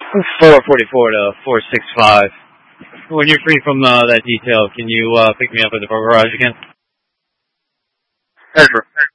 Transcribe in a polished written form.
444 to 465. When you're free from that detail, can you pick me up at the garage again? Sure.